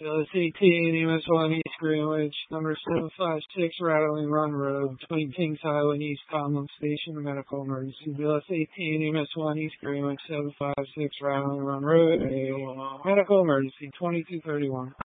Phyllis 18, EMS 1 East Greenwich, number 756 Rattling Run Road, between Kings Highway and East Commonwealth Station, medical emergency. Phyllis 18, EMS 1 East Greenwich, 756 Rattling Run Road, medical emergency, 2231.